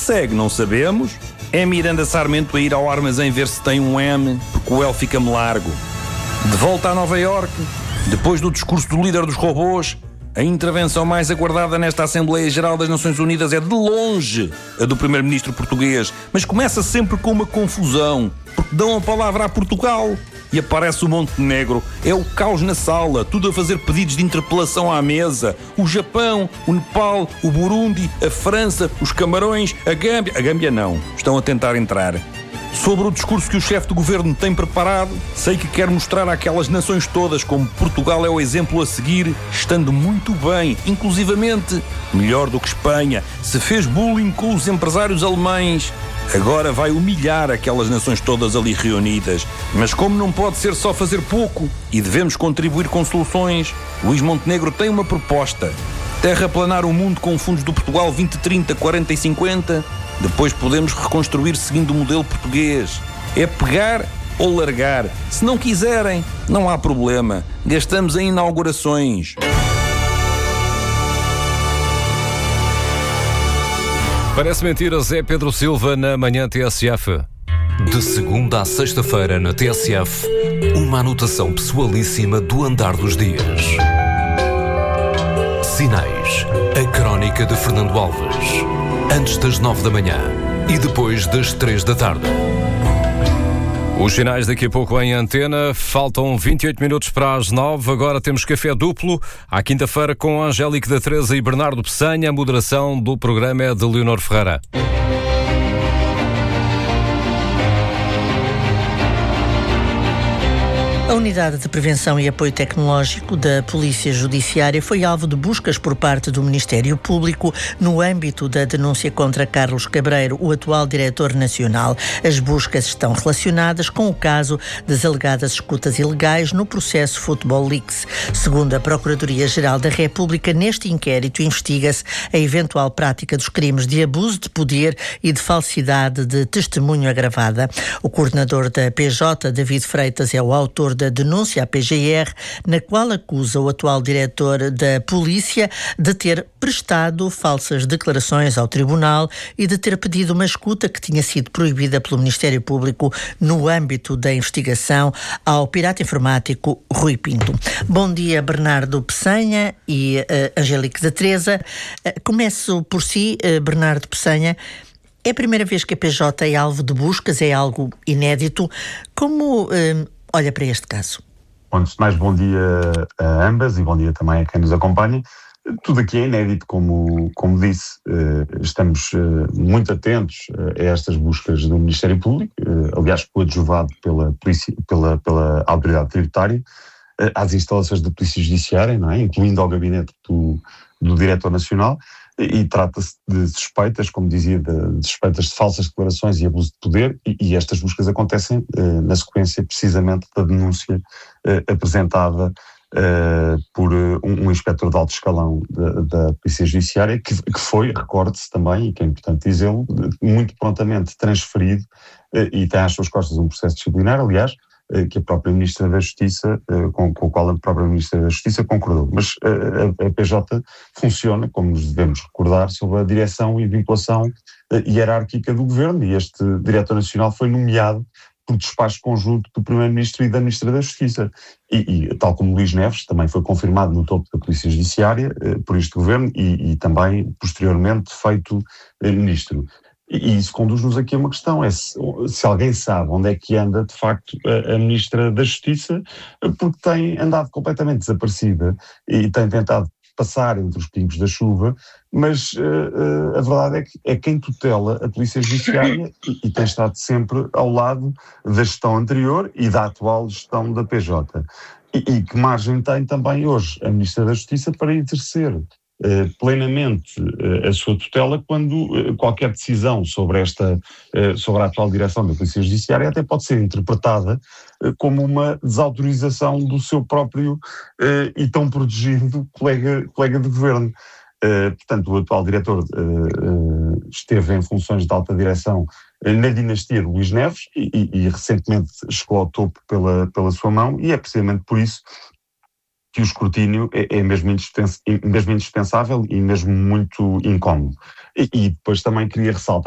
segue, não sabemos. É Miranda Sarmento a ir ao armazém ver se tem um M, porque o L fica-me largo. De volta a Nova Iorque, depois do discurso do líder dos robôs, a intervenção mais aguardada nesta Assembleia Geral das Nações Unidas é de longe a do primeiro-ministro português, mas começa sempre com uma confusão, porque dão a palavra a Portugal e aparece o Montenegro. É o caos na sala, tudo a fazer pedidos de interpelação à mesa. O Japão, o Nepal, o Burundi, a França, os Camarões, a Gâmbia... A Gâmbia não, estão a tentar entrar. Sobre o discurso que o chefe do governo tem preparado, sei que quer mostrar àquelas nações todas como Portugal é o exemplo a seguir, estando muito bem, inclusivamente melhor do que Espanha. Se fez bullying com os empresários alemães, agora vai humilhar aquelas nações todas ali reunidas. Mas como não pode ser só fazer pouco e devemos contribuir com soluções, Luís Montenegro tem uma proposta: terraplanar o mundo com fundos do Portugal 2030, 40 e 50. Depois podemos reconstruir seguindo o modelo português. É pegar ou largar. Se não quiserem, não há problema. Gastamos em inaugurações. Parece mentira, Zé Pedro Silva na Manhã TSF. De segunda à sexta-feira na TSF, uma anotação pessoalíssima do andar dos dias. Sinais. A crónica de Fernando Alves. Antes das 9 da manhã e depois das 3 da tarde. Os sinais daqui a pouco em antena. Faltam 28 minutos para as 9. Agora temos café duplo à quinta-feira com Angélica da Teresa e Bernardo Peçanha. A moderação do programa é de Leonor Ferreira. A Unidade de Prevenção e Apoio Tecnológico da Polícia Judiciária foi alvo de buscas por parte do Ministério Público no âmbito da denúncia contra Carlos Cabreiro, o atual diretor nacional. As buscas estão relacionadas com o caso das alegadas escutas ilegais no processo Football Leaks. Segundo a Procuradoria-Geral da República, neste inquérito investiga-se a eventual prática dos crimes de abuso de poder e de falsidade de testemunho agravada. O coordenador da PJ, David Freitas, é o autor da denúncia à PGR, na qual acusa o atual diretor da Polícia de ter prestado falsas declarações ao Tribunal e de ter pedido uma escuta que tinha sido proibida pelo Ministério Público no âmbito da investigação ao pirata informático Rui Pinto. Bom dia, Bernardo Peçanha e Angélica da Teresa. Começo por si, Bernardo Peçanha. É a primeira vez que a PJ é alvo de buscas, é algo inédito. Como olha para este caso? Antes de mais, bom dia a ambas e bom dia também a quem nos acompanha. Tudo aqui é inédito, como disse. Estamos muito atentos a estas buscas do Ministério Público, aliás, coadjuvado pela Polícia, pela Autoridade Tributária, às instalações da Polícia Judiciária, não é? Incluindo ao gabinete do Diretor Nacional. E trata-se de suspeitas, como dizia, de suspeitas de falsas declarações e abuso de poder, e estas buscas acontecem na sequência precisamente da denúncia apresentada por um inspetor de alto escalão da Polícia Judiciária, que foi, recorde-se também, e que é importante dizê-lo, muito prontamente transferido e tem às suas costas um processo disciplinar, aliás, que a própria Ministra da Justiça, com o qual a própria Ministra da Justiça concordou. Mas a PJ funciona, como nos devemos recordar, sob a direção e vinculação hierárquica do Governo, e este Diretor Nacional foi nomeado por despacho conjunto do Primeiro-Ministro e da Ministra da Justiça. E tal como Luís Neves, também foi confirmado no topo da Polícia Judiciária por este Governo e também, posteriormente, feito Ministro. E isso conduz-nos aqui a uma questão, é se alguém sabe onde é que anda, de facto, a Ministra da Justiça, porque tem andado completamente desaparecida e tem tentado passar entre os pingos da chuva, mas a verdade é que quem tutela a Polícia Judiciária e tem estado sempre ao lado da gestão anterior e da atual gestão da PJ. E que margem tem também hoje a Ministra da Justiça para exercer plenamente a sua tutela quando qualquer decisão sobre a atual direção da Polícia Judiciária até pode ser interpretada como uma desautorização do seu próprio e tão protegido colega de governo. Portanto, o atual diretor esteve em funções de alta direção na dinastia de Luís Neves e recentemente chegou ao topo pela sua mão, e é precisamente por isso que o escrutínio é mesmo indispensável e mesmo muito incómodo. E depois também queria ressaltar